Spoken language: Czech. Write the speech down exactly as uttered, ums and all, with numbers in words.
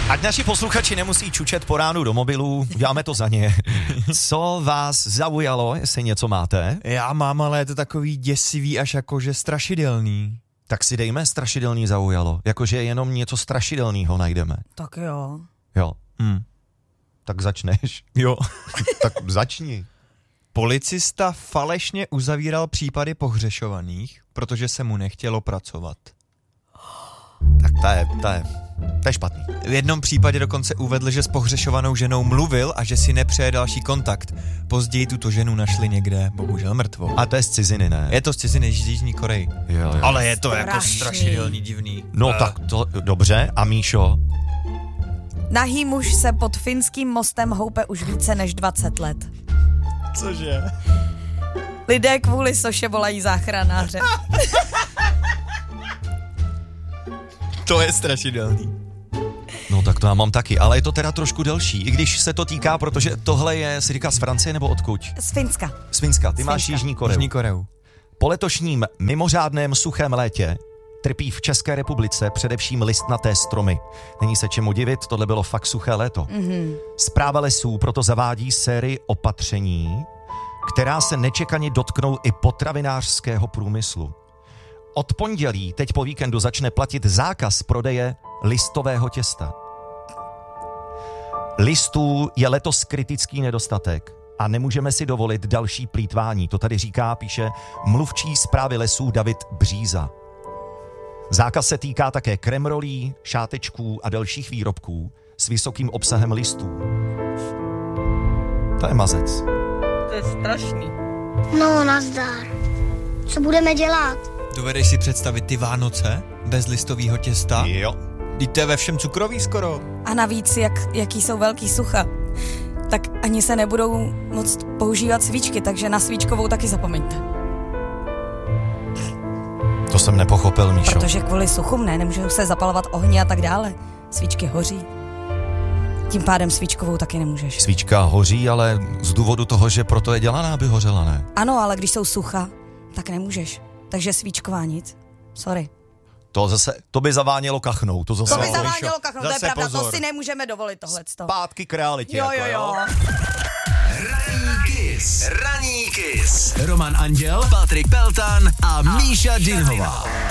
Ať naši posluchači nemusí čučet po ránu do mobilů, děláme to za ně. Co vás zaujalo, jestli něco máte? Já mám, ale je to takový děsivý až jakože strašidelný. Tak si dejme strašidelný zaujalo. Jakože jenom něco strašidelného najdeme. Tak jo. Jo. Hm. Tak začneš. Jo. Tak začni. Policista falešně uzavíral případy pohřešovaných, protože se mu nechtělo pracovat. Tak to je, to je, to je špatný. V jednom případě dokonce uvedl, že s pohřešovanou ženou mluvil a že si nepřeje další kontakt. Později tuto ženu našli někde, bohužel mrtvou. A to je z ciziny, ne? Je to z ciziny z Jižní Koreji. Jo, jo. Ale je to Strašný. jako strašidelný, divný. No Uh. tak to, dobře. A Míšo? Nahý muž se pod finským mostem houpe už více než dvacet let. Cože? Lidé kvůli soše volají záchranáře. To je strašidelný. No tak to já mám taky, ale je to teda trošku delší, i když se to týká, protože tohle je, si říká z Francie nebo odkud? Z Finska. Z Finska, ty Z máš Finska. Jižní Koreu. Jižní Koreu. Po letošním mimořádném suchém létě trpí v České republice především listnaté stromy. Není se čemu divit, tohle bylo fakt suché léto. Mm-hmm. Správa lesů proto zavádí sérii opatření, která se nečekaně dotknou i potravinářského průmyslu. Od pondělí, teď po víkendu, začne platit zákaz prodeje listového těsta. Listů je letos kritický nedostatek a nemůžeme si dovolit další plýtvání. To tady říká, píše mluvčí správy lesů David Bříza. Zákaz se týká také kremrolí, šátečků a dalších výrobků s vysokým obsahem listů. To je mazec. To je strašný. No, nazdar. Co budeme dělat? Dovedeš si představit ty Vánoce bez listového těsta? Jo. Vždyť to je ve všem cukrový skoro. A navíc, jak, jaký jsou velký sucha, tak ani se nebudou moc používat svíčky, takže na svíčkovou taky zapomeňte. To jsem nepochopil, Míšo. Protože kvůli suchům ne, nemůžou se zapalovat ohně a tak dále. Svíčky hoří. Tím pádem svíčkovou taky nemůžeš. Svíčka hoří, ale z důvodu toho, že proto je dělaná, aby hořela, ne? Ano, ale když jsou sucha, tak nemůžeš. Takže svíčková nic. Sorry. To zase, to by zavánělo kachnou. To zase. To by Jo, zavánělo Míšo, kachnou, to je zase pravda, pozor. to si nemůžeme dovolit tohleto. Zpátky k realitě. Jo, jako, jo, jo. Ranní kiss. Ranní kiss. Roman Anděl, Patrik Peltan a Míša Dinhová.